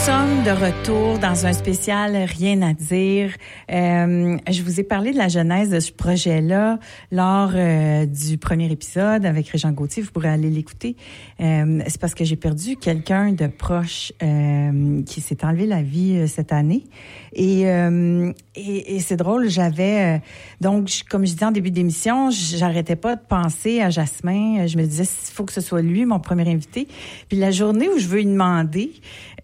Nous sommes de retour dans un spécial Rien à dire. Je vous ai parlé de la genèse de ce projet-là lors du premier épisode avec Régent Gauthier. Vous pourrez aller l'écouter. C'est parce que j'ai perdu quelqu'un de proche qui s'est enlevé la vie cette année. Et c'est drôle, donc, comme je disais en début d'émission, j'arrêtais pas de penser à Jasmin. Je me disais, il faut que ce soit lui, mon premier invité. Puis la journée où je veux lui demander,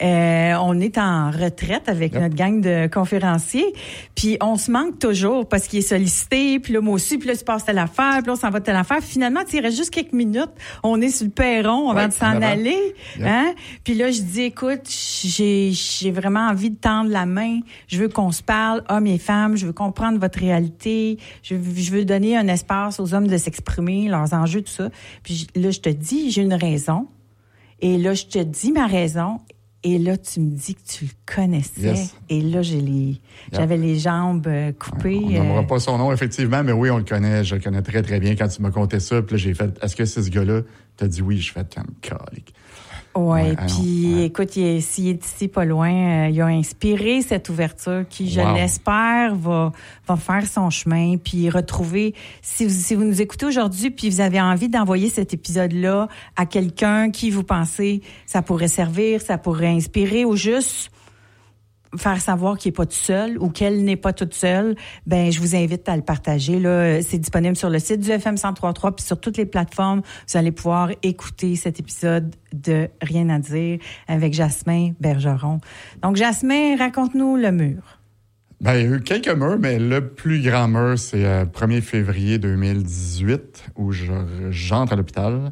on est en retraite avec notre gang de conférenciers, puis on se manque toujours parce qu'il est sollicité, puis là, moi aussi, puis là, il se passe telle affaire, puis là, on s'en va telle affaire. Finalement, il reste juste quelques minutes. On est sur le perron avant de s'en aller. Hein? Puis là, je dis, écoute, j'ai vraiment envie de tendre la main. Je veux qu'on se parle, hommes et femmes. Je veux comprendre votre réalité. Je veux donner un espace aux hommes de s'exprimer, leurs enjeux, tout ça. Puis là, je te dis, j'ai une raison. Et là, je te dis ma raison. Et là, tu me dis que tu le connaissais. Yes. Et là, j'avais les jambes coupées. On n'aura pas son nom, effectivement, mais oui, on le connaît. Je le connais très, très bien. Quand tu m'as conté ça, puis là, j'ai fait, est-ce que c'est ce gars-là? T'as dit oui, je fais comme calique. Ouais, puis écoute, s'il est ici pas loin, il a inspiré cette ouverture qui, je l'espère, va faire son chemin, puis retrouver. Si vous nous écoutez aujourd'hui, puis vous avez envie d'envoyer cet épisode-là à quelqu'un qui vous pensez ça pourrait servir, ça pourrait inspirer, ou juste faire savoir qu'il n'est pas tout seul ou qu'elle n'est pas toute seule, ben je vous invite à le partager. Là, c'est disponible sur le site du FM 103.3 puis sur toutes les plateformes. Vous allez pouvoir écouter cet épisode de Rien à dire avec Jasmin Bergeron. Donc, Jasmin, raconte-nous le mur. Ben, il y a eu quelques murs, mais le plus grand mur, c'est 1er février 2018 où j'entre à l'hôpital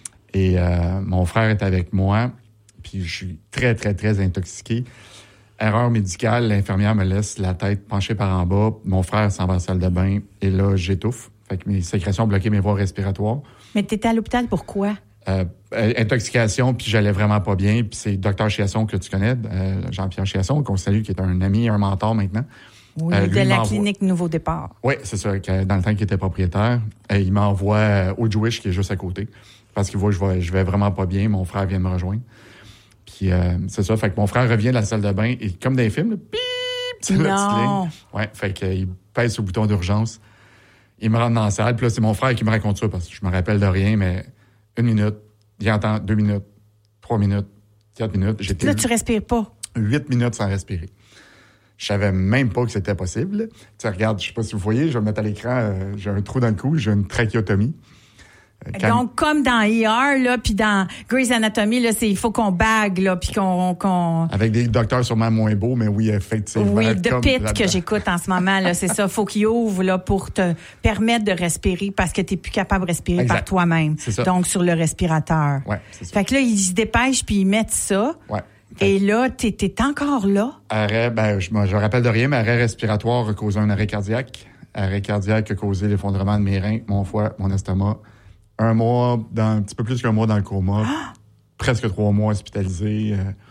et mon frère est avec moi puis je suis très, très, très intoxiqué. Erreur médicale, l'infirmière me laisse la tête penchée par en bas. Mon frère s'en va à la salle de bain et là, j'étouffe. Fait que mes sécrétions ont bloqué mes voies respiratoires. Mais t'étais à l'hôpital pour quoi? Intoxication, puis j'allais vraiment pas bien. Puis c'est Dr Chiasson que tu connais, Jean-Pierre Chiasson, qu'on salue, qui est un ami, un mentor maintenant. Oui, de la clinique Nouveau Départ. Oui, c'est ça, dans le temps qu'il était propriétaire. Il m'envoie au Jewish, qui est juste à côté, parce qu'il voit que je vais vraiment pas bien. Mon frère vient me rejoindre. Puis c'est ça, fait que mon frère revient de la salle de bain et comme dans les films, là, bip, c'est la petite ligne. Ouais, fait qu'il pèse sur le bouton d'urgence. Il me rentre dans la salle, puis là, c'est mon frère qui me raconte ça parce que je me rappelle de rien, mais 1 minute, il entend 2 minutes, 3 minutes, 4 minutes. Là, tu respires pas. 8 minutes sans respirer. Je savais même pas que c'était possible. Tu sais, regarde, je sais pas si vous voyez, je vais le mettre à l'écran, j'ai un trou dans le cou, j'ai une trachéotomie. Donc, comme dans ER, là, puis dans Grey's Anatomy, là, il faut qu'on bague, là, puis qu'on... Avec des docteurs sûrement moins beaux, mais oui, effectivement. Oui, The Pit que j'écoute en ce moment, là, c'est ça. Faut qu'il ouvre, là, pour te permettre de respirer parce que t'es plus capable de respirer par toi-même. C'est ça. Donc, sur le respirateur. Ouais, c'est ça. Fait que là, ils se dépêchent puis ils mettent ça. Ouais. Et là, t'es encore là? Arrêt, je me rappelle de rien, mais arrêt respiratoire a causé un arrêt cardiaque. Arrêt cardiaque a causé l'effondrement de mes reins, mon foie, mon estomac. Un petit peu plus qu'un mois dans le coma. Presque 3 mois hospitalisé.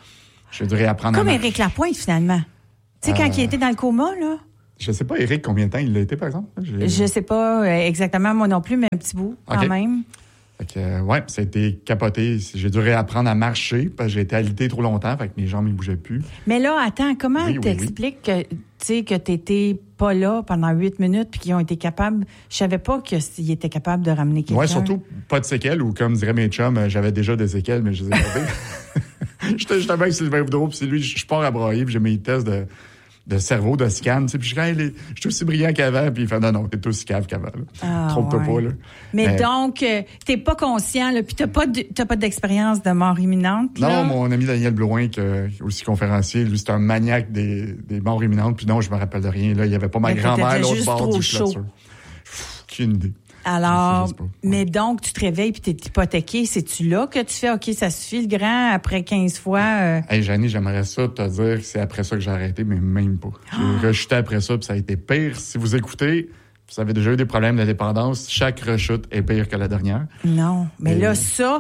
Je devrais apprendre comme Éric Lapointe, finalement. Tu sais, quand il était dans le coma, là. Je sais pas, Éric, combien de temps il l'a été, par exemple? Je sais pas exactement, moi non plus, mais un petit bout, quand même. Fait que, ça a été capoté. J'ai dû réapprendre à marcher parce que j'ai été alité trop longtemps, fait que mes jambes ne bougeaient plus. Mais là, attends, comment t'expliques que t'étais pas là pendant 8 minutes puis qu'ils ont été capables... Je savais pas qu'ils étaient capables de ramener quelqu'un. Oui, surtout pas de séquelles ou, comme diraient mes chums, j'avais déjà des séquelles, mais je les ai gardées. J'étais avec Sylvain Boudreau, puis c'est lui, je pars à brailler, puis j'ai mes tests de cerveau, de scan, tu sais, puis je suis aussi brillant qu'avant, puis il fait non, t'es aussi cave qu'avant, là. Trompe-toi pas, là. Mais donc, t'es pas conscient, là, puis t'as pas d'expérience de mort imminente, là? Non, mon ami Daniel Blouin, qui est aussi conférencier, lui, c'est un maniaque des morts imminentes, puis non, je me rappelle de rien, là, il y avait pas ma grand-mère à l'autre bord du clôture. Aucune idée. Alors, mais donc, tu te réveilles puis t'es hypothéqué. C'est-tu là que tu fais, OK, ça suffit le grand après 15 fois? Hey, Jeannie, j'aimerais ça te dire que c'est après ça que j'ai arrêté, mais même pas. J'ai rechuté après ça, puis ça a été pire. Si vous écoutez, vous avez déjà eu des problèmes de dépendance. Chaque rechute est pire que la dernière. Non, mais là, ça,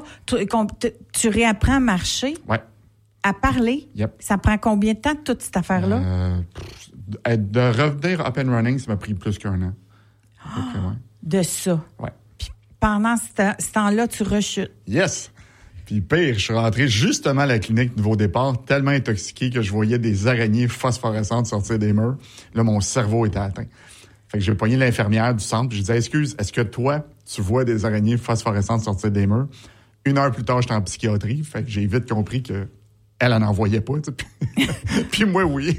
tu réapprends à marcher? Ouais. À parler? Yep. Ça prend combien de temps, toute cette affaire-là? De revenir up and running, ça m'a pris plus qu'1 an. De ça. Ouais. Puis pendant ce temps-là, tu rechutes. Yes. Puis pire, je suis rentré justement à la clinique niveau départ, tellement intoxiqué que je voyais des araignées phosphorescentes sortir des murs. Là, mon cerveau était atteint. Fait que j'ai pogné l'infirmière du centre, puis je disais, excuse, est-ce que toi, tu vois des araignées phosphorescentes sortir des murs? 1 heure plus tard, j'étais en psychiatrie, fait que j'ai vite compris que elle en voyait pas, tu sais. Puis moi, oui.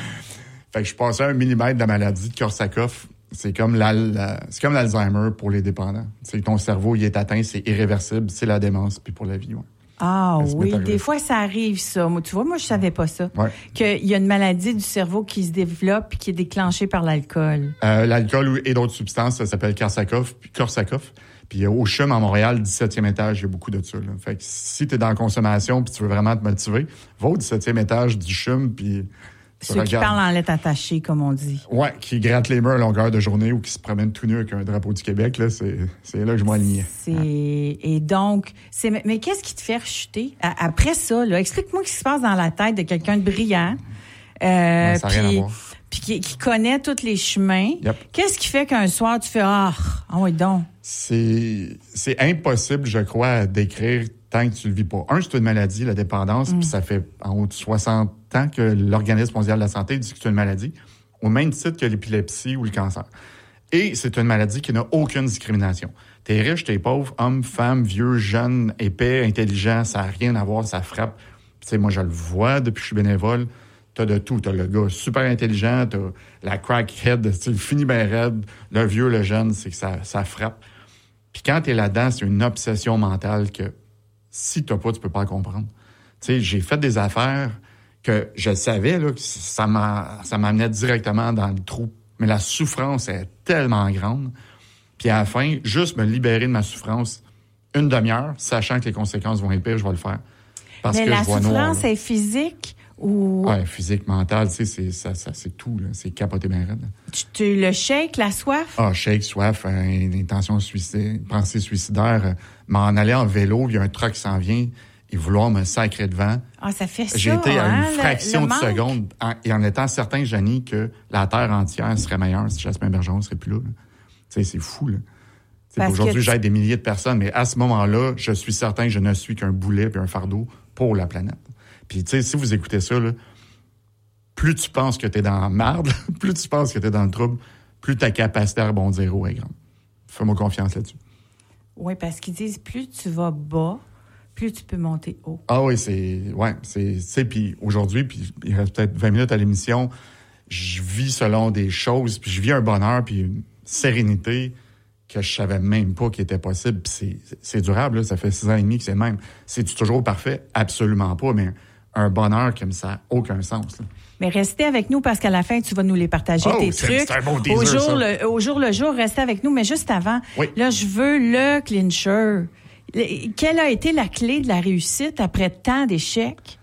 Fait que je passais à 1 millimètre de la maladie de Korsakoff. C'est comme l'Alzheimer pour les dépendants. C'est ton cerveau, il est atteint, c'est irréversible, c'est la démence, puis pour la vie, ouais. Ah oui, des fois, ça arrive, ça. Moi, tu vois, moi, je savais pas ça. Ouais. Qu'il y a une maladie du cerveau qui se développe et qui est déclenchée par l'alcool. L'alcool et d'autres substances, ça s'appelle Korsakoff. Puis au CHUM à Montréal, 17e étage, il y a beaucoup de ça. Là. Fait que si tu es dans la consommation puis tu veux vraiment te motiver, va au 17e étage du CHUM puis ceux qui parlent en lettres attachées, comme on dit. Ouais, qui grattent les murs à longueur de journée ou qui se promènent tout nus avec un drapeau du Québec, là, c'est là que je m'alignais. Et donc, mais qu'est-ce qui te fait rechuter? Après ça, là, explique-moi ce qui se passe dans la tête de quelqu'un de brillant. Ça n'a rien à voir. Puis qui connaît tous les chemins. Yep. Qu'est-ce qui fait qu'un soir, tu fais « Ah oui, donc. » C'est impossible, je crois, à décrire tant que tu le vis pas. C'est une maladie, la dépendance, puis ça fait en haut de 60 ans que l'Organisme mondial de la santé dit que c'est une maladie, au même titre que l'épilepsie ou le cancer. Et c'est une maladie qui n'a aucune discrimination. T'es riche, t'es pauvre, homme, femme, vieux, jeune, épais, intelligent, ça n'a rien à voir, ça frappe. Tu sais, moi, je le vois depuis que je suis bénévole. T'as de tout. T'as le gars super intelligent, t'as la crackhead, tu sais, fini ben raide, le vieux, le jeune, c'est que ça frappe. Puis quand t'es là-dedans, c'est une obsession mentale que si t'as pas, tu peux pas comprendre. Tu sais, j'ai fait des affaires que je savais là, que ça m'amenait directement dans le trou. Mais la souffrance est tellement grande. Puis à la fin, juste me libérer de ma souffrance 1 demi-heure, sachant que les conséquences vont être pires, je vais le faire. Parce mais que la je vois noir. souffrance est physique ou... Ouais, physique, mentale, tu sais, c'est tout, là. C'est capoté bien raide. Tu le shake, la soif? Ah, shake, soif, une intention suicide, pensée suicidaire. M'en aller en vélo, il y a un truck qui s'en vient, et vouloir me sacrer devant. Ah, ça fait ça, J'ai été à une le fraction de manque. seconde, et en étant certain, Janie, que la Terre entière serait meilleure si Jasmin Bergeron serait plus là. Tu sais, c'est fou, là. Aujourd'hui, j'aide des milliers de personnes, mais à ce moment-là, je suis certain que je ne suis qu'un boulet et un fardeau pour la planète. Puis, tu sais, si vous écoutez ça, là, plus tu penses que t'es dans la merde, plus tu penses que t'es dans le trouble, plus ta capacité à rebondir haut est grande. Fais-moi confiance là-dessus. Oui, parce qu'ils disent plus tu vas bas, plus tu peux monter haut. Ah oui, c'est puis aujourd'hui, puis il reste peut-être 20 minutes à l'émission, je vis selon des choses, puis je vis un bonheur, puis une sérénité que je savais même pas qu'il était possible. Puis c'est durable, là, ça fait 6 ans et demi que c'est le même. C'est-tu toujours parfait? Absolument pas, mais un bonheur comme ça n'a aucun sens. Là. Mais restez avec nous parce qu'à la fin, tu vas nous les partager, tes trucs. C'est un bon teaser, au jour le jour, restez avec nous. Mais juste avant, oui. Là, je veux le clincher. Quelle a été la clé de la réussite après tant d'échecs?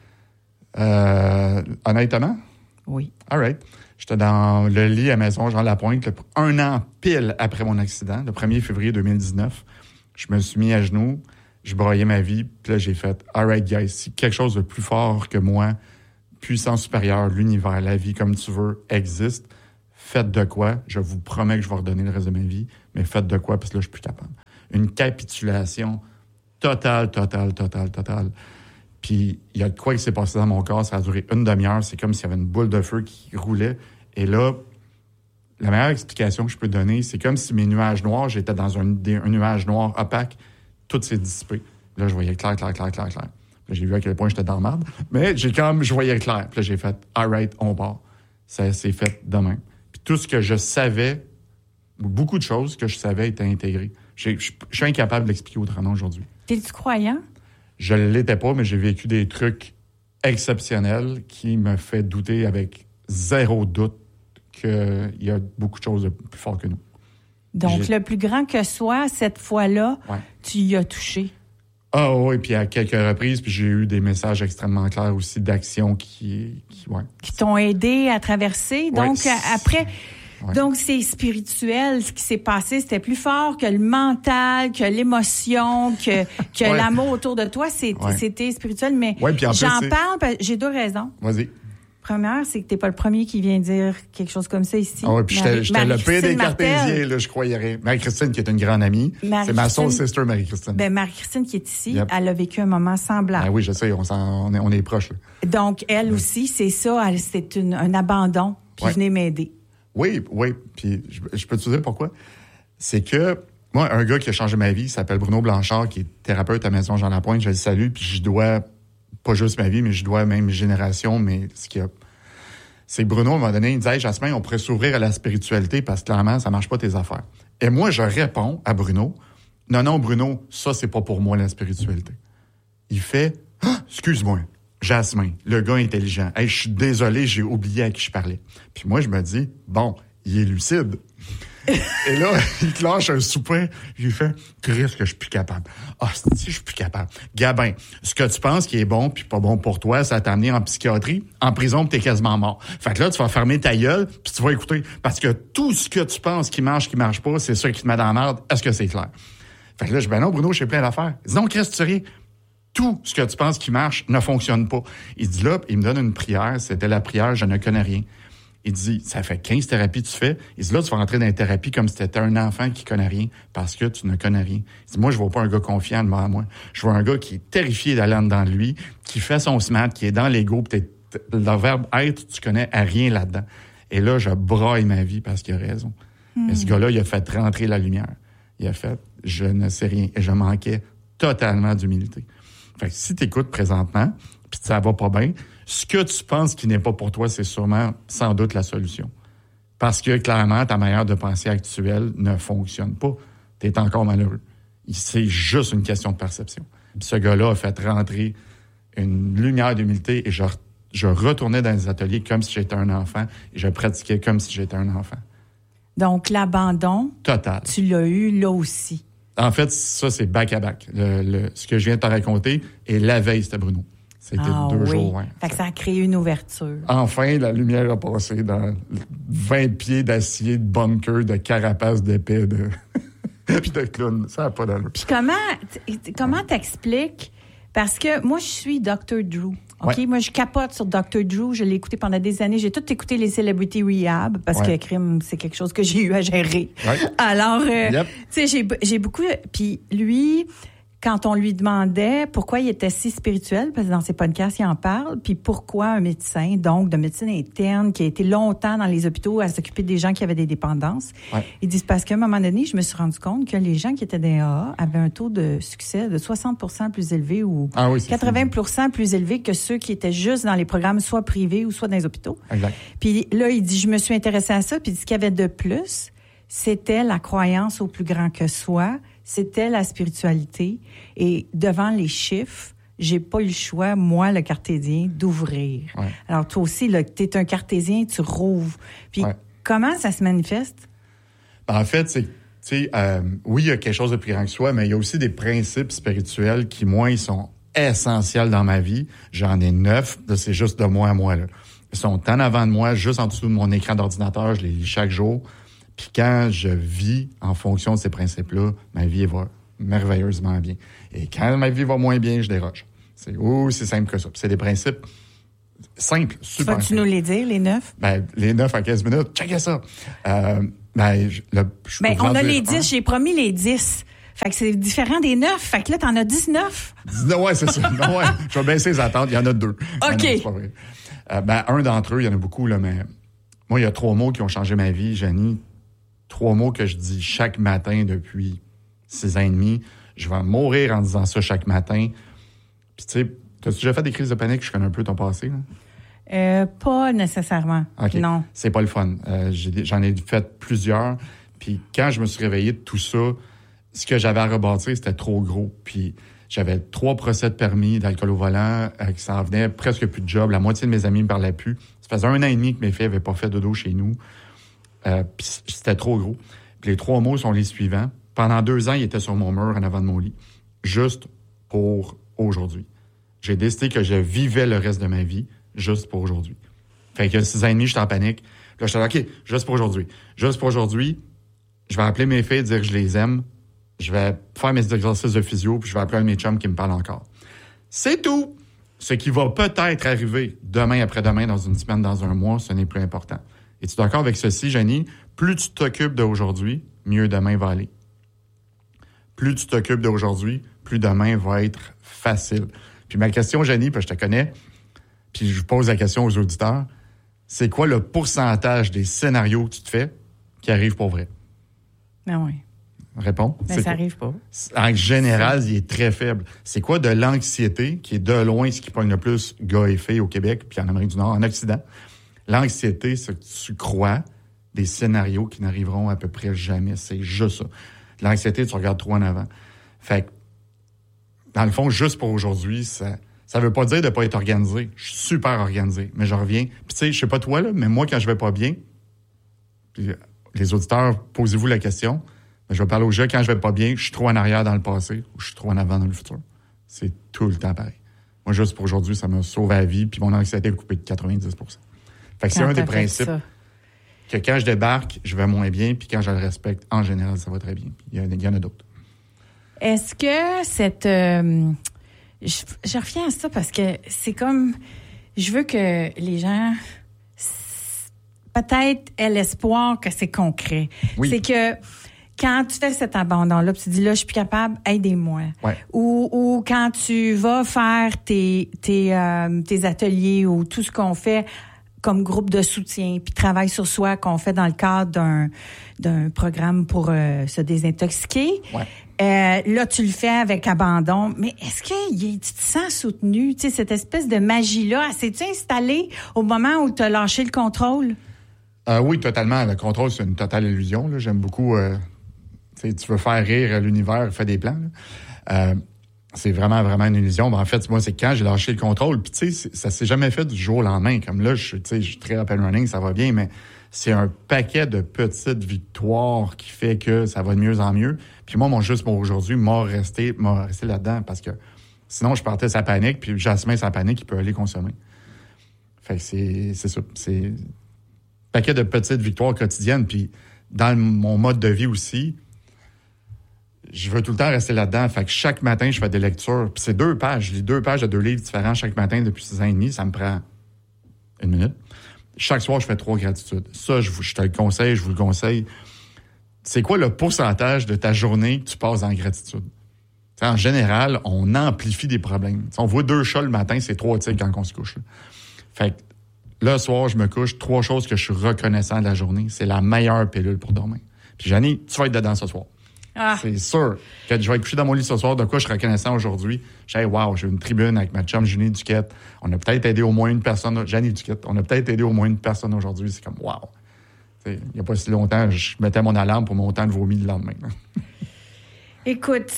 Honnêtement? Oui. All right. J'étais dans le lit à Maison Jean Lapointe, 1 an pile après mon accident, le 1er février 2019. Je me suis mis à genoux, je broyais ma vie, puis là, j'ai fait « All right, guys, si quelque chose de plus fort que moi, puissance supérieure, l'univers, la vie, comme tu veux, existe, faites de quoi? Je vous promets que je vais redonner le reste de ma vie, mais faites de quoi? Parce que là, je suis plus capable. » Une capitulation totale. Puis, il y a de quoi qui s'est passé dans mon corps. Ça a duré 1 demi-heure. C'est comme s'il y avait une boule de feu qui roulait. Et là, la meilleure explication que je peux donner, c'est comme si mes nuages noirs, j'étais dans un nuage noir opaque, tout s'est dissipé. Là, je voyais clair. Là, j'ai vu à quel point j'étais dans la merde. Mais je voyais clair. Puis là, j'ai fait « All right, on part ». Ça s'est fait demain. Puis tout ce que je savais, beaucoup de choses que je savais étaient intégrées. Je suis incapable d'expliquer autrement aujourd'hui. T'es-tu croyant? Je ne l'étais pas, mais j'ai vécu des trucs exceptionnels qui me fait douter avec 0 doute qu'il y a beaucoup de choses de plus fort que nous. Donc, le plus grand que soit, cette fois-là, tu y as touché. Ah oui, puis à quelques reprises, puis j'ai eu des messages extrêmement clairs aussi d'action qui t'ont aidé à traverser. Donc, après... Ouais. Donc, c'est spirituel. Ce qui s'est passé, c'était plus fort que le mental, que l'émotion, que l'amour autour de toi. C'était spirituel. Mais puis j'en parle, j'ai 2 raisons. Vas-y. Première, c'est que t'es pas le premier qui vient dire quelque chose comme ça ici. Ah oui, puis j'étais le pire des cartésiens, là, je croyais. Marie-Christine, qui est une grande amie. C'est ma soul sister, Marie-Christine. Ben, Marie-Christine, qui est ici, elle a vécu un moment semblable. Ben oui, je sais, on est proches. Là. Donc, elle aussi, c'est ça, c'est un abandon, puis venez m'aider. Oui, puis je peux te dire pourquoi? C'est que, moi, un gars qui a changé ma vie, il s'appelle Bruno Blanchard, qui est thérapeute à Maison Jean Lapointe, je le salue, puis je dois, pas juste ma vie, mais je dois même mes générations, mais ce qu'il y a... C'est que Bruno, à un moment donné, il me disait, hey, Jasmin, on pourrait s'ouvrir à la spiritualité parce que clairement, ça marche pas tes affaires. Et moi, je réponds à Bruno, non, Bruno, ça, c'est pas pour moi, la spiritualité. Il fait, excuse-moi, Jasmin, le gars intelligent. Hey, je suis désolé, j'ai oublié à qui je parlais. Puis moi, je me dis, bon, il est lucide. Et là, il te lâche un souper. Il fait, Chris, que je suis plus capable. Si je suis plus capable. Gabin, ce que tu penses qui est bon puis pas bon pour toi, ça t'a amené en psychiatrie, en prison, puis t'es quasiment mort. Fait que là, tu vas fermer ta gueule puis tu vas écouter. Parce que tout ce que tu penses qui marche pas, c'est ça qui te met dans la merde. Est-ce que c'est clair? Fait que là, je dis, ben non, Bruno, j'ai plein d'affaires. Il dit, non, Chris, tu ris. Tout ce que tu penses qui marche ne fonctionne pas. Il dit là, il me donne une prière. C'était la prière, je ne connais rien. Il dit, ça fait 15 thérapies que tu fais. Il dit, là, tu vas rentrer dans une thérapie comme si tu étais un enfant qui connaît rien parce que tu ne connais rien. Il dit, moi, je ne vois pas un gars confiant devant moi. Je vois un gars qui est terrifié d'aller en dedans de lui, qui fait son smart, qui est dans l'ego. Peut-être le verbe être, tu connais à rien là-dedans. Et là, je braille ma vie parce qu'il a raison. Mais ce gars-là, il a fait rentrer la lumière. Il a fait, je ne sais rien. Et je manquais totalement d'humilité. Fait que si tu écoutes présentement, puis ça va pas bien, ce que tu penses qui n'est pas pour toi, c'est sûrement, sans doute, la solution. Parce que, clairement, ta manière de penser actuelle ne fonctionne pas. Tu es encore malheureux. C'est juste une question de perception. Puis ce gars-là a fait rentrer une lumière d'humilité et je retournais dans les ateliers comme si j'étais un enfant et je pratiquais comme si j'étais un enfant. Donc, l'abandon, total. Tu l'as eu là aussi. En fait, ça, c'est back-à-back. Ce que je viens de te raconter, et la veille, c'était Bruno. C'était 2 jours. Ouais. Fait que ça a créé une ouverture. Enfin, la lumière a passé dans 20 pieds d'acier, de bunker, de carapace d'épée, puis de clown. Ça n'a pas d'allure. Puis comment t'expliques? Parce que moi, je suis Dr. Drew. OK? Ouais. Moi, je capote sur Dr. Drew. Je l'ai écouté pendant des années. J'ai tout écouté les Celebrity Rehab parce que crime, c'est quelque chose que j'ai eu à gérer. Ouais. Alors, tu sais, j'ai beaucoup... Puis lui... Quand on lui demandait pourquoi il était si spirituel, parce que dans ses podcasts, il en parle, puis pourquoi un médecin, donc de médecine interne, qui a été longtemps dans les hôpitaux à s'occuper des gens qui avaient des dépendances, il dit parce qu'à un moment donné, je me suis rendu compte que les gens qui étaient des AA avaient un taux de succès de 60% plus élevé ou 80% plus élevé que ceux qui étaient juste dans les programmes soit privés ou soit dans les hôpitaux. Exact. Puis là, il dit, je me suis intéressée à ça, puis ce qu'il y avait de plus, c'était la croyance au plus grand que soi, c'était la spiritualité. Et devant les chiffres, j'ai pas eu le choix, moi, le cartésien, d'ouvrir. Ouais. Alors, toi aussi, tu es un cartésien, tu rouvres. Puis, comment ça se manifeste? En fait, c'est, tu sais, oui, il y a quelque chose de plus grand que soi, mais il y a aussi des principes spirituels qui, moi, ils sont essentiels dans ma vie. J'en ai 9, là, c'est juste de moi à moi, là. Ils sont en avant de moi, juste en dessous de mon écran d'ordinateur, je les lis chaque jour. Puis quand je vis en fonction de ces principes-là, ma vie va merveilleusement bien. Et quand ma vie va moins bien, je déroge. C'est aussi simple que ça. Puis c'est des principes simples, super simples. Vas-tu nous les dire, les 9? Ben, les 9 en 15 minutes, checkez ça. On a les 10, j'ai promis les 10. Fait que c'est différent des 9. Fait que là, t'en as 19. Ouais, c'est ça. Ouais, je vais baisser les attentes. Il y en a 2. OK. Non, c'est pas vrai. Un d'entre eux, il y en a beaucoup, là, mais moi, il y a 3 mots qui ont changé ma vie, Janie. 3 mots que je dis chaque matin depuis 6 ans et demi. Je vais mourir en disant ça chaque matin. Puis, tu sais, t'as-tu déjà fait des crises de panique? Je connais un peu ton passé, là. Pas nécessairement. Okay. Non. C'est pas le fun. J'en ai fait plusieurs. Puis, quand je me suis réveillé de tout ça, ce que j'avais à rebâtir, c'était trop gros. Puis, j'avais 3 procès de permis d'alcool au volant qui s'en venaient, presque plus de job. La moitié de mes amis me parlaient plus. Ça faisait 1 an et demi que mes filles n'avaient pas fait dodo chez nous. Puis c'était trop gros. Puis les 3 mots sont les suivants. Pendant 2 ans, il était sur mon mur en avant de mon lit. Juste pour aujourd'hui. J'ai décidé que je vivais le reste de ma vie juste pour aujourd'hui. Fait que 6 ans et demi, j'étais en panique. Puis là, j'étais là, OK, juste pour aujourd'hui. Juste pour aujourd'hui, je vais appeler mes filles et dire que je les aime. Je vais faire mes exercices de physio, puis je vais appeler un de mes chums qui me parle encore. C'est tout! Ce qui va peut-être arriver demain, après-demain, dans une semaine, dans un mois, ce n'est plus important. Es-tu d'accord avec ceci, Jenny? Plus tu t'occupes d'aujourd'hui, mieux demain va aller. Plus tu t'occupes d'aujourd'hui, plus demain va être facile. Puis ma question, Jenny, puis je te connais, puis je pose la question aux auditeurs, c'est quoi le pourcentage des scénarios que tu te fais qui arrivent pour vrai? Ah oui. Réponds. Mais ça arrive pas. En général, il est très faible. C'est quoi de l'anxiété, qui est de loin ce qui pogne le plus gars et filles au Québec, puis en Amérique du Nord, en Occident? L'anxiété, c'est que tu crois des scénarios qui n'arriveront à peu près jamais. C'est juste ça. L'anxiété, tu regardes trop en avant. Fait que, dans le fond, juste pour aujourd'hui, ça veut pas dire de pas être organisé. Je suis super organisé, mais je reviens. Puis tu sais, je sais pas toi, là, mais moi, quand je vais pas bien, puis les auditeurs, posez-vous la question. Je vais parler aux gens, quand je vais pas bien, je suis trop en arrière dans le passé ou je suis trop en avant dans le futur. C'est tout le temps pareil. Moi, juste pour aujourd'hui, ça m'a sauvé la vie, puis mon anxiété est coupée de 90%. Fait que c'est un des principes que quand je débarque, je vais moins bien, puis quand je le respecte, en général, ça va très bien. Puis il y en a d'autres. Est-ce que cette... je reviens à ça parce que c'est comme... Je veux que les gens... Peut-être aient l'espoir que c'est concret. Oui. C'est que... Quand tu fais cet abandon-là, puis tu dis là, je suis plus capable, aidez-moi. Ouais. Ou quand tu vas faire tes ateliers ou tout ce qu'on fait comme groupe de soutien, puis travail sur soi qu'on fait dans le cadre d'un programme pour se désintoxiquer. Ouais. Là, tu le fais avec abandon. Mais est-ce que tu te sens soutenu? Tu sais, cette espèce de magie-là, elle s'est-tu installée au moment où tu as lâché le contrôle? Oui, totalement. Le contrôle, c'est une totale illusion. Là. J'aime beaucoup... tu veux faire rire l'univers, fais des plans. C'est vraiment, vraiment une illusion. En fait, moi, c'est quand j'ai lâché le contrôle. Puis, tu sais, ça s'est jamais fait du jour au lendemain. Comme là, je suis très open running, ça va bien, mais c'est un paquet de petites victoires qui fait que ça va de mieux en mieux. Puis moi, mon juste pour aujourd'hui m'a resté là-dedans parce que sinon, je partais sa panique, puis Jasmin, sa panique, il peut aller consommer. Fait que c'est ça. C'est un paquet de petites victoires quotidiennes. Puis dans mon mode de vie aussi, je veux tout le temps rester là-dedans. Fait que chaque matin, je fais des lectures. Puis c'est 2 pages. Je lis 2 pages de 2 livres différents chaque matin depuis 6 ans et demi. Ça me prend 1 minute. Chaque soir, je fais 3 gratitudes. Ça, je te le conseille, je vous le conseille. C'est quoi le pourcentage de ta journée que tu passes en gratitude? T'sais, en général, on amplifie des problèmes. T'sais, on voit 2 chats le matin, c'est 3 tigres quand on se couche. Là. Fait que le soir, je me couche, 3 choses que je suis reconnaissant de la journée. C'est la meilleure pilule pour dormir. Puis Janie, tu vas être dedans ce soir. Ah. C'est sûr que je vais être couché dans mon lit ce soir. De quoi je suis reconnaissant aujourd'hui? J'ai une tribune avec ma chum Julie Duquette. On a peut-être aidé au moins une personne. Janie Duquette. On a peut-être aidé au moins une personne aujourd'hui. C'est comme wow. Il n'y a pas si longtemps, je mettais mon alarme pour mon temps de vomi le lendemain. Écoute,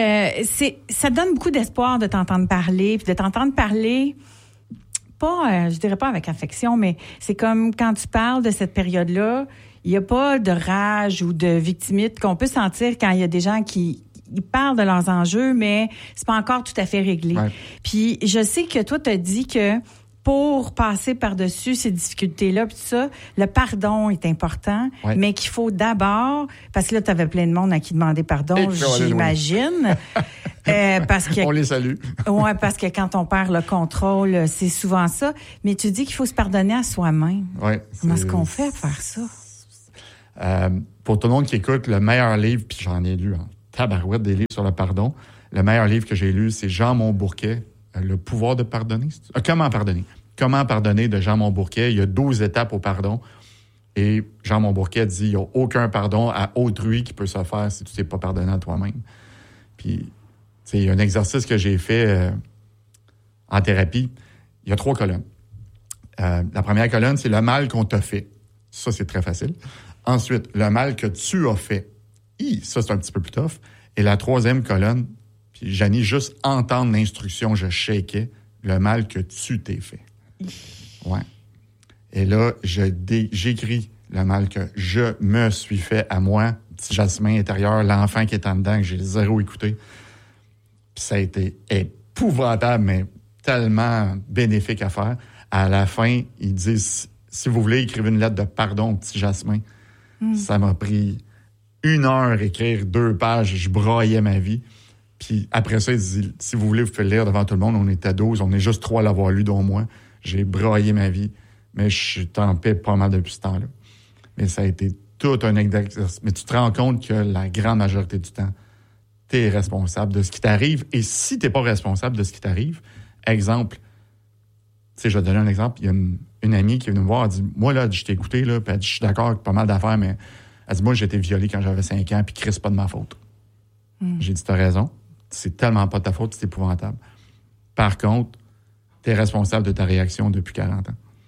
ça donne beaucoup d'espoir de t'entendre parler, puis de t'entendre parler. Pas, je dirais pas avec affection, mais c'est comme quand tu parles de cette période-là. Il n'y a pas de rage ou de victimite qu'on peut sentir quand il y a des gens qui ils parlent de leurs enjeux, mais c'est pas encore tout à fait réglé. Ouais. Puis je sais que toi, tu as dit que pour passer par-dessus ces difficultés-là, puis tout ça, le pardon est important, ouais. Mais qu'il faut d'abord, parce que là, tu avais plein de monde à qui demander pardon, j'imagine. Parce que, on les salue. Ouais, parce que quand on perd le contrôle, c'est souvent ça. Mais tu dis qu'il faut se pardonner à soi-même. Ouais, comment est-ce qu'on fait pour faire ça? Pour tout le monde qui écoute, le meilleur livre, puis j'en ai lu en tabarouette des livres sur le pardon, le meilleur livre que j'ai lu, c'est Jean Montbourquet, Le pouvoir de pardonner. Comment pardonner? Comment pardonner de Jean Montbourquet. Il y a 12 étapes au pardon. Et Jean Montbourquet dit, il n'y a aucun pardon à autrui qui peut se faire si tu ne t'es pas pardonné à toi-même. Puis, il y a un exercice que j'ai fait en thérapie. Il y a 3 colonnes. La première colonne, c'est le mal qu'on t'a fait. Ça, c'est très facile. Ensuite, le mal que tu as fait. Ça, c'est un petit peu plus tough. Et la 3e colonne, puis Janie, juste entendre l'instruction, je shakeais, le mal que tu t'es fait. Ouais. Et là, j'écris le mal que je me suis fait à moi, petit Jasmin intérieur, l'enfant qui est en dedans, que j'ai zéro écouté. Puis ça a été épouvantable, mais tellement bénéfique à faire. À la fin, ils disent, si vous voulez, écrivez une lettre de pardon au petit Jasmin. Ça m'a pris 1 heure écrire 2 pages, je braillais ma vie. Puis après ça, il dit, si vous voulez, vous pouvez le lire devant tout le monde. On était 12, on est juste 3 à l'avoir lu, dont moi. J'ai braillé ma vie, mais je suis en paix pas mal depuis ce temps-là. Mais ça a été tout un exercice. Mais tu te rends compte que la grande majorité du temps, tu es responsable de ce qui t'arrive. Et si tu n'es pas responsable de ce qui t'arrive, exemple, tu sais, je vais te donner un exemple. Il y a une amie qui est venue me voir, elle dit, moi, là, je t'ai écouté, là, puis elle dit, je suis d'accord avec pas mal d'affaires, mais elle dit, moi, j'ai été violée quand j'avais 5 ans, puis Chris, c'est pas de ma faute. J'ai dit, t'as raison. C'est tellement pas de ta faute, c'est épouvantable. Par contre, t'es responsable de ta réaction depuis 40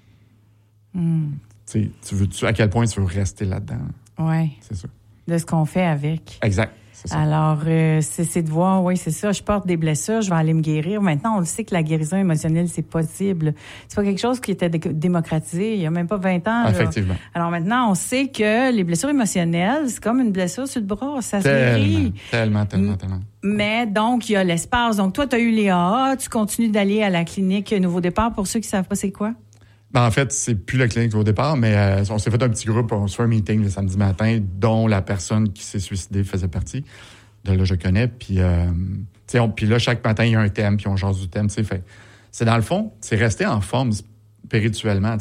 ans. Tu sais, à quel point tu veux rester là-dedans? Oui. C'est ça. De ce qu'on fait avec. Exact. C'est ça. Alors, c'est de voir, oui, c'est ça. Je porte des blessures, je vais aller me guérir. Maintenant, on le sait que la guérison émotionnelle, c'est possible. C'est pas quelque chose qui était démocratisé il y a même pas 20 ans. Effectivement. Là. Alors maintenant, on sait que les blessures émotionnelles, c'est comme une blessure sur le bras. Ça se guérit. Tellement. Mais donc, il y a l'espace. Donc, toi, tu as eu les AA. Tu continues d'aller à la clinique Nouveau Départ. Pour ceux qui savent pas c'est quoi? Ben, en fait, c'est plus la clinique au départ, mais on s'est fait un petit groupe, on se fait un meeting le samedi matin, dont la personne qui s'est suicidée faisait partie. De là, je connais. Puis, puis là, chaque matin, il y a un thème, puis on jase du thème. Fait, c'est dans le fond, c'est rester en forme spirituellement.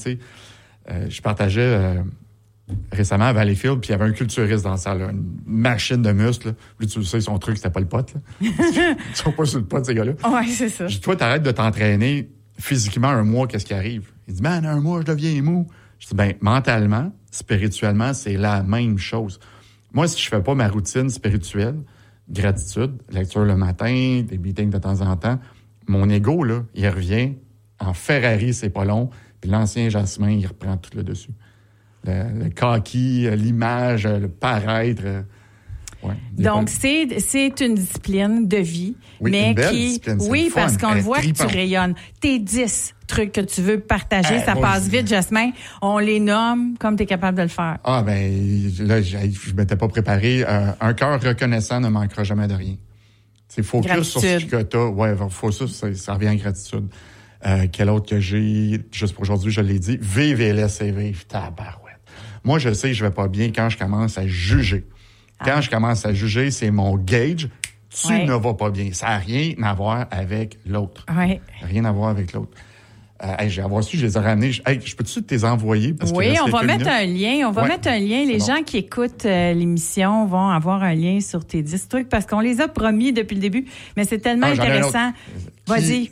Je partageais récemment à Valleyfield, puis il y avait un culturiste dans la salle, une machine de muscles. Là. Lui, tu sais, son truc, c'était pas le pote. Là. Ils sont pas sur le pote, ces gars-là. Oui, c'est ça. Je dis, toi, t'arrêtes de t'entraîner physiquement un mois, qu'est-ce qui arrive? Il dit, man, un mois, je deviens mou. Je dis, ben, mentalement, spirituellement, c'est la même chose. Moi, si je fais pas ma routine spirituelle, gratitude, lecture le matin, des meetings de temps en temps, mon ego, là, il revient en Ferrari, c'est pas long, puis l'ancien Jasmin, il reprend tout le dessus. Le kaki, l'image, le paraître. Ouais, donc, c'est une discipline de vie, oui, mais une belle qui... discipline, oui, parce qu'on le voit que tu tripante. Rayonnes. Tes 10 trucs que tu veux partager, ça passe vite, Jasmin. On les nomme comme tu es capable de le faire. Ah, ben là, je m'étais pas préparé. Un cœur reconnaissant ne manquera jamais de rien. C'est focus gratitude. sur ce que t'as. Ouais, faut ça revient à gratitude. Quel autre que j'ai, juste pour aujourd'hui, je l'ai dit. Vive et laissez vivre. Tabarouette. Moi, je sais que je vais pas bien quand je commence à juger. Quand je commence à juger, c'est mon gauge. Tu ne vas pas bien. Ça n'a rien à voir avec l'autre. Ouais. Rien à voir avec l'autre. J'ai avoir su, je les ai ramenés. Je peux-tu te les envoyer? Parce oui, on va mettre un lien. Les bon. gens qui écoutent l'émission vont avoir un lien sur tes 10 trucs parce qu'on les a promis depuis le début. Mais c'est tellement intéressant. Vas-y.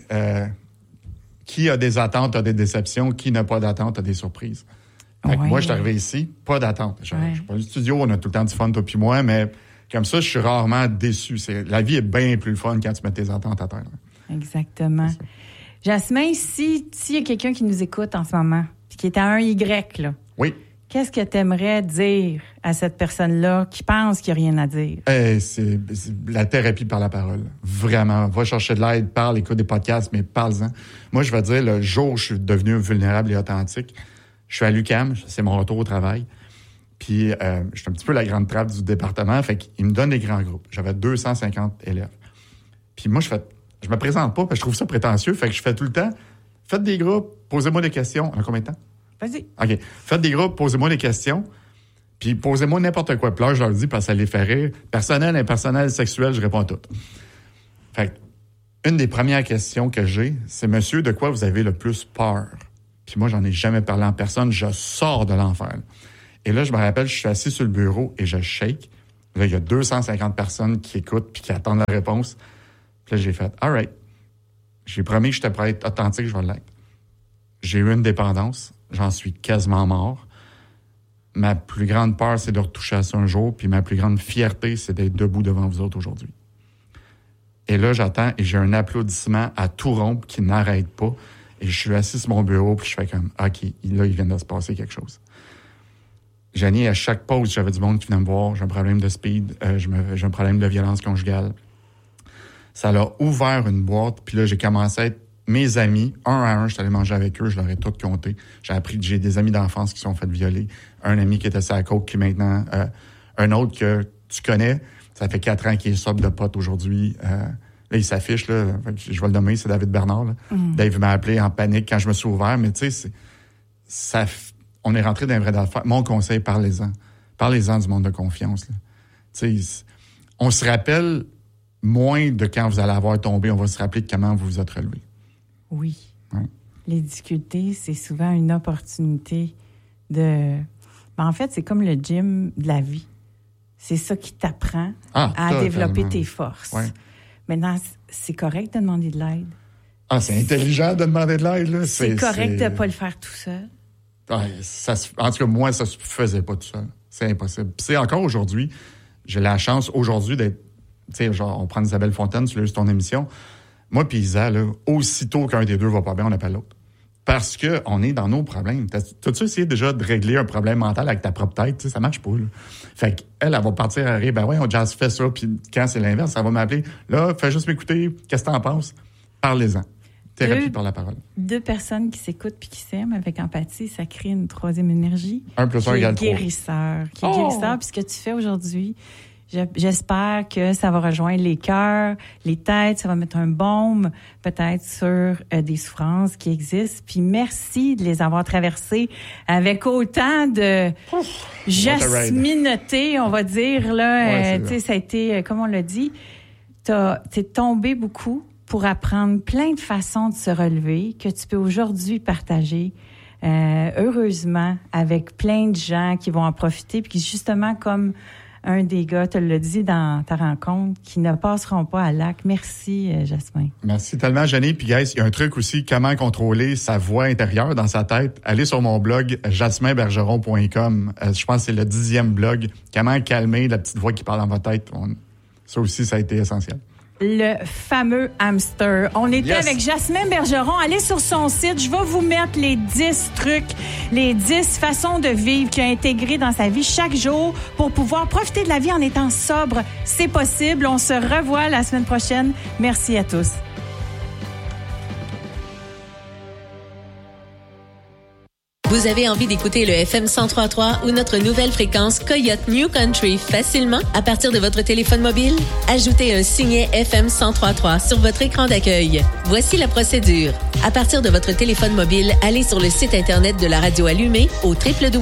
Qui a des attentes a des déceptions. Qui n'a pas d'attente a des surprises. Moi, je suis arrivé ici, pas d'attente. Je suis pas au studio, on a tout le temps du fun, toi puis moi, mais comme ça, je suis rarement déçu. La vie est bien plus fun quand tu mets tes attentes à terre. Exactement. Jasmin, s'il y a quelqu'un qui nous écoute en ce moment, puis qui est à un Y, là, oui. Qu'est-ce que tu aimerais dire à cette personne-là qui pense qu'il n'y a rien à dire? C'est la thérapie par la parole. Vraiment. Va chercher de l'aide, parle, écoute des podcasts, mais parle-en. Moi, je vais dire, le jour où je suis devenu vulnérable et authentique, je suis à l'UQAM, c'est mon retour au travail. Puis, je suis un petit peu la grande trappe du département. Fait qu'il me donne des grands groupes. J'avais 250 élèves. Puis moi, je me présente pas parce que je trouve ça prétentieux. Fait que je fais tout le temps, faites des groupes, posez-moi des questions. En combien de temps? Vas-y. OK. Faites des groupes, posez-moi des questions. Puis posez-moi n'importe quoi. Puis là, je leur dis parce que ça les fait rire. Personnel, impersonnel, sexuel, je réponds à tout. Fait que, une des premières questions que j'ai, c'est « Monsieur, de quoi vous avez le plus peur? » Puis moi, j'en ai jamais parlé en personne. Je sors de l'enfer. Et là, je me rappelle, je suis assis sur le bureau et je shake. Là, il y a 250 personnes qui écoutent puis qui attendent la réponse. Puis là, j'ai fait « All right. » J'ai promis que j'étais prêt à être authentique, je vais l'être. J'ai eu une dépendance. J'en suis quasiment mort. Ma plus grande peur, c'est de retoucher à ça un jour. Puis ma plus grande fierté, c'est d'être debout devant vous autres aujourd'hui. Et là, j'attends et j'ai un applaudissement à tout rompre qui n'arrête pas. Et je suis assis sur mon bureau, puis je fais comme, OK, là, il vient de se passer quelque chose. Jenny, à chaque pause, j'avais du monde qui venait me voir. J'ai un problème de speed, j'ai un problème de violence conjugale. Ça l'a ouvert une boîte, puis là, j'ai commencé à être mes amis, un à un, je suis allé manger avec eux, je leur ai tout compté. J'ai appris que j'ai des amis d'enfance qui se sont fait violer. Un ami qui était sur la coke, qui maintenant... un autre que tu connais, ça fait 4 ans qu'il est sobre de pote aujourd'hui. Là, il s'affiche, là, je vais le nommer, c'est David Bernard. Là. Dave m'a appelé en panique quand je me suis ouvert, mais tu sais, on est rentré dans un vrai d'affaires. Mon conseil, parlez-en. Parlez-en du monde de confiance. Tu sais, on se rappelle moins de quand vous allez avoir tombé, on va se rappeler de comment vous vous êtes relevé. Oui. Ouais. Les difficultés, c'est souvent une opportunité de... Ben, en fait, c'est comme le gym de la vie. C'est ça qui t'apprend à développer tes forces. Ouais. Maintenant, c'est correct de demander de l'aide. C'est intelligent de demander de l'aide, là. C'est correct de ne pas le faire tout seul. En tout cas, moi, ça se faisait pas tout seul. C'est impossible. Puis, encore aujourd'hui, j'ai la chance aujourd'hui d'être... Tu sais, genre, on prend Isabelle Fontaine, tu l'as vu ton émission. Moi puis Isa, là, aussitôt qu'un des deux va pas bien, on appelle l'autre. Parce que on est dans nos problèmes. T'as-tu essayé déjà de régler un problème mental avec ta propre tête? Tu sais, ça marche pas, là. Fait qu'elle, elle va partir à rire. Ben ouais, on just fait ça. Puis quand c'est l'inverse, ça va m'appeler. Là, fais juste m'écouter. Qu'est-ce que t'en penses? Parlez-en. Thérapie par la parole. 2 personnes qui s'écoutent puis qui s'aiment avec empathie, ça crée une 3e énergie. 1 + 1 = 3. Guérisseur. Qui est guérisseur. Puis ce que tu fais aujourd'hui, j'espère que ça va rejoindre les cœurs, les têtes, ça va mettre un baume peut-être sur des souffrances qui existent. Puis merci de les avoir traversées avec autant de jasmineté, on va dire. Là, tu sais, ça a été, comme on l'a dit, t'es tombé beaucoup pour apprendre plein de façons de se relever que tu peux aujourd'hui partager heureusement avec plein de gens qui vont en profiter puis qui justement comme un des gars te l'a dit dans ta rencontre, qui ne passeront pas à l'acte. Merci, Jasmin. Merci tellement, Jenny. Puis, guys, il y a un truc aussi, comment contrôler sa voix intérieure dans sa tête. Allez sur mon blog, jasminbergeron.com. Je pense que c'est le 10e blog. Comment calmer la petite voix qui parle dans votre tête. Ça aussi, ça a été essentiel. Le fameux hamster. On était avec Jasmin Bergeron. Allez sur son site. Je vais vous mettre les 10 trucs, les 10 façons de vivre qu'il a intégrées dans sa vie chaque jour pour pouvoir profiter de la vie en étant sobre. C'est possible. On se revoit la semaine prochaine. Merci à tous. Vous avez envie d'écouter le FM 103.3 ou notre nouvelle fréquence Coyote New Country facilement à partir de votre téléphone mobile? Ajoutez un signet FM 103.3 sur votre écran d'accueil. Voici la procédure. À partir de votre téléphone mobile, allez sur le site Internet de la radio allumée au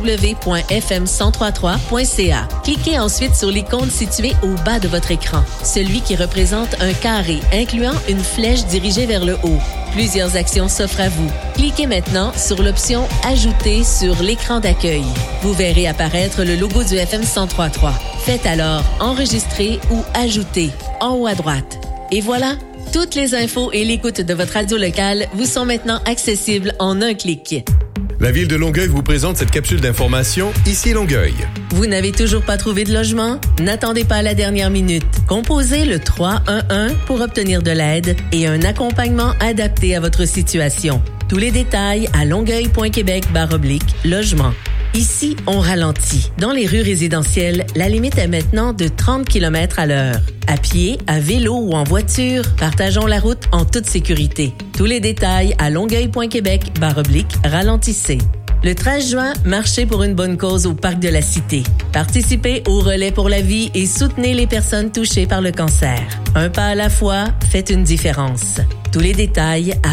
www.fm1033.ca. Cliquez ensuite sur l'icône située au bas de votre écran, celui qui représente un carré incluant une flèche dirigée vers le haut. Plusieurs actions s'offrent à vous. Cliquez maintenant sur l'option « Ajouter » sur l'écran d'accueil. Vous verrez apparaître le logo du FM 103.3. Faites alors « Enregistrer » ou « Ajouter » en haut à droite. Et voilà, toutes les infos et l'écoute de votre radio locale vous sont maintenant accessibles en un clic. La Ville de Longueuil vous présente cette capsule d'information Ici Longueuil. Vous n'avez toujours pas trouvé de logement? N'attendez pas la dernière minute. Composez le 311 pour obtenir de l'aide et un accompagnement adapté à votre situation. Tous les détails à longueuil.québec/logement. Ici, on ralentit. Dans les rues résidentielles, la limite est maintenant de 30 km/h. À pied, à vélo ou en voiture, partageons la route en toute sécurité. Tous les détails à longueuil.québec/ralentissez. Le 13 juin, marchez pour une bonne cause au Parc de la Cité. Participez au Relais pour la vie et soutenez les personnes touchées par le cancer. Un pas à la fois, faites une différence. Tous les détails à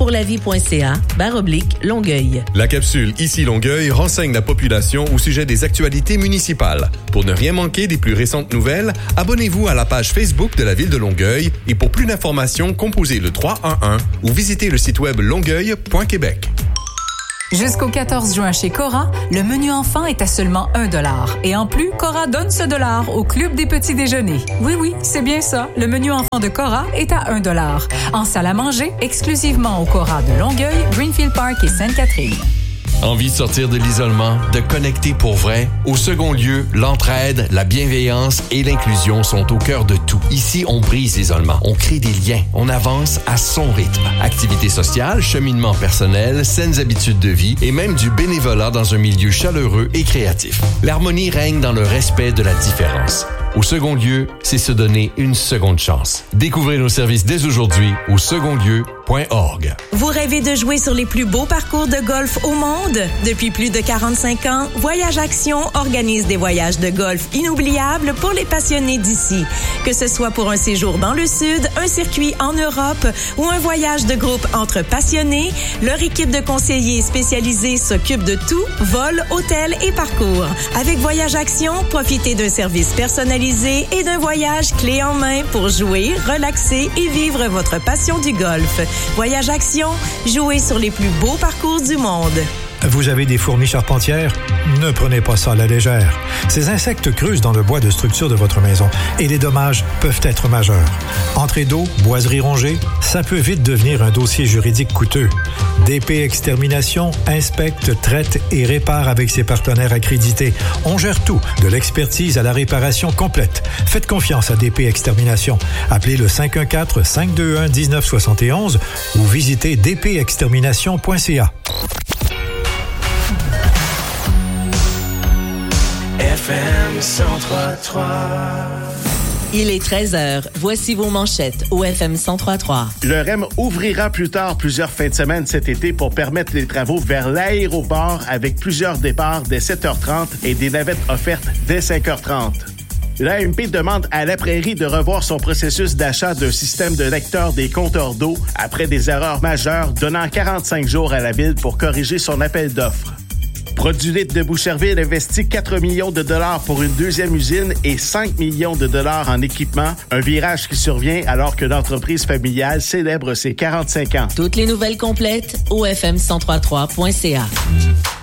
relaispourlavie.ca/Longueuil. La capsule Ici Longueuil renseigne la population au sujet des actualités municipales. Pour ne rien manquer des plus récentes nouvelles, abonnez-vous à la page Facebook de la Ville de Longueuil et pour plus d'informations, composez le 311 ou visitez le site web longueuil.québec. Jusqu'au 14 juin chez Cora, le menu enfant est à seulement 1 $. Et en plus, Cora donne ce $, au Club des petits déjeuners. Oui, c'est bien ça. Le menu enfant de Cora est à 1 $. En salle à manger, exclusivement au Cora de Longueuil, Greenfield Park et Sainte-Catherine. Envie de sortir de l'isolement, de connecter pour vrai? Au second lieu, l'entraide, la bienveillance et l'inclusion sont au cœur de tout. Ici, on brise l'isolement, on crée des liens, on avance à son rythme. Activités sociales, cheminement personnel, saines habitudes de vie et même du bénévolat dans un milieu chaleureux et créatif. L'harmonie règne dans le respect de la différence. Au second lieu, c'est se donner une seconde chance. Découvrez nos services dès aujourd'hui au secondlieu.qc. Vous rêvez de jouer sur les plus beaux parcours de golf au monde? Depuis plus de 45 ans, Voyage Action organise des voyages de golf inoubliables pour les passionnés d'ici. Que ce soit pour un séjour dans le Sud, un circuit en Europe ou un voyage de groupe entre passionnés, leur équipe de conseillers spécialisés s'occupe de tout, vol, hôtel et parcours. Avec Voyage Action, profitez d'un service personnalisé et d'un voyage clé en main pour jouer, relaxer et vivre votre passion du golf. Voyage Action, jouez sur les plus beaux parcours du monde. Vous avez des fourmis charpentières? Ne prenez pas ça à la légère. Ces insectes creusent dans le bois de structure de votre maison et les dommages peuvent être majeurs. Entrée d'eau, boiserie rongée, ça peut vite devenir un dossier juridique coûteux. DP Extermination inspecte, traite et répare avec ses partenaires accrédités. On gère tout, de l'expertise à la réparation complète. Faites confiance à DP Extermination. Appelez le 514-521-1971 ou visitez dpextermination.ca. FM 103.3. Il est 13h. Voici vos manchettes au FM 103.3. Le REM ouvrira plus tard plusieurs fins de semaine cet été pour permettre les travaux vers l'aéroport avec plusieurs départs dès 7h30 et des navettes offertes dès 5h30. L'AMP demande à La Prairie de revoir son processus d'achat d'un système de lecteur des compteurs d'eau après des erreurs majeures, donnant 45 jours à la ville pour corriger son appel d'offres. Produlit de Boucherville investit 4 millions de dollars pour une deuxième usine et 5 millions de dollars en équipement, un virage qui survient alors que l'entreprise familiale célèbre ses 45 ans. Toutes les nouvelles complètes au fm1033.ca.